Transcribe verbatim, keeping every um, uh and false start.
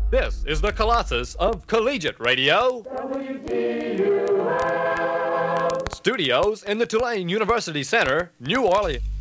This is the Colossus of Collegiate Radio. W T U L. Studios in the Tulane University Center, New Orleans.